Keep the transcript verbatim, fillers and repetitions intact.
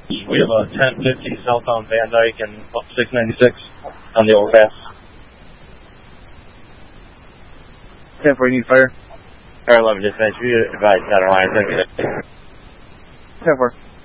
We have a ten fifty southbound Van Dyke and six ninety-six on the overpass. ten four, you need fire? Air eleven dispatch, we advise that line. ten four.